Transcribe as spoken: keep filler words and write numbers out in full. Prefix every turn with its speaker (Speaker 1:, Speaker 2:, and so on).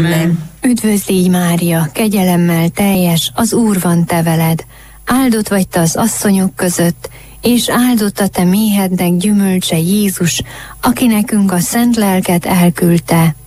Speaker 1: Amen.
Speaker 2: Üdvözlégy Mária, kegyelemmel teljes, az Úr van te veled. Áldott vagy te az asszonyok között, és áldott a te méhednek gyümölcse Jézus, aki nekünk a szent lelket elküldte.